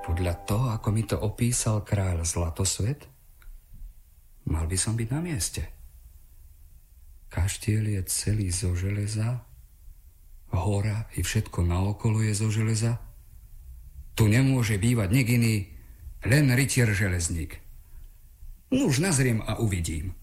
Podľa toho, ako mi to opísal kráľ Zlatosvet, mal by som byť na mieste. Kaštiel je celý zo železa, hora i všetko naokolo je zo železa. Tu nemôže bývať nik iný, len rytier železník. Nuž nazriem a uvidím.